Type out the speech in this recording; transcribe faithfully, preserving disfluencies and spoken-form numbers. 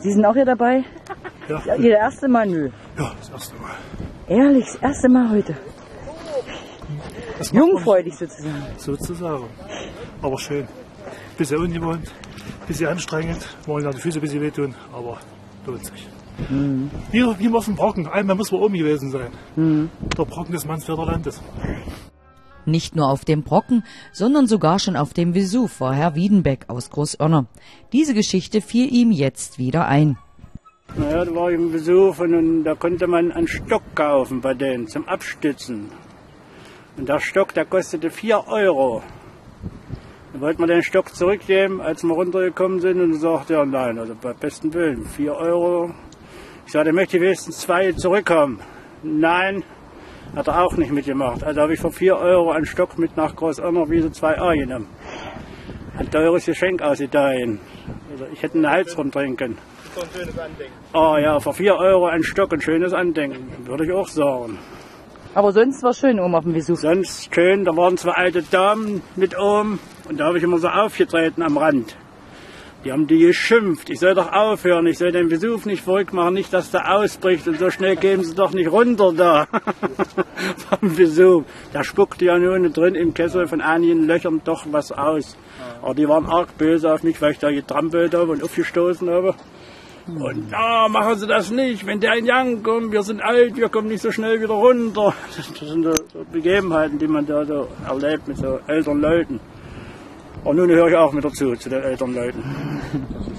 Sie sind auch hier dabei? Ja. Ja, Ihr erste Mal? Nö. Ja, das erste Mal. Ehrlich, das erste Mal heute. Das macht man Jungfräulich sozusagen. sozusagen. Aber schön. Bisschen ungewohnt, bisschen anstrengend. Wollen ja die Füße ein bisschen wehtun, aber lohnt sich. Mhm. Wie, wie auf dem Brocken. Einmal muss man oben gewesen sein. Mhm. Der Brocken des Mansfelder Landes. Nicht nur auf dem Brocken, sondern sogar schon auf dem Vesuv war Herr Wiedenbeck aus Großoerner. Diese Geschichte fiel ihm jetzt wieder ein. Naja, da war ich im Vesuv und, und da konnte man einen Stock kaufen bei denen zum Abstützen. Und der Stock, der kostete vier Euro. Dann wollten wir den Stock zurückgeben, als wir runtergekommen sind, und sagte er, nein, also bei besten Willen, vier Euro. Ich sagte, möchte ich wenigstens zwei zurückkommen. Nein, hat er auch nicht mitgemacht. Also habe ich für vier Euro einen Stock mit nach Großoerner wieder zwei A genommen. Ein teures Geschenk aus Italien. Also ich hätte einen Hals rumtrinken. So ein schönes Andenken. Oh ja, für vier Euro ein Stock, ein schönes Andenken, würde ich auch sagen. Aber sonst war es schön oben auf dem Vesuv. Sonst schön, da waren zwei alte Damen mit oben und da habe ich immer so aufgetreten am Rand. Die haben die geschimpft, ich soll doch aufhören, ich soll den Vesuv nicht verrückt machen, nicht, dass der ausbricht und so schnell gehen sie doch nicht runter da vom Vesuv. Da spuckte ja nur drin im Kessel von einigen Löchern doch was aus. Aber die waren arg böse auf mich, weil ich da getrampelt habe und aufgestoßen habe. Und na, machen Sie das nicht, wenn der in Yang kommt, wir sind alt, wir kommen nicht so schnell wieder runter. Das, das sind so Begebenheiten, die man da so erlebt mit so älteren Leuten. Und nun höre ich auch mit dazu, zu den älteren Leuten.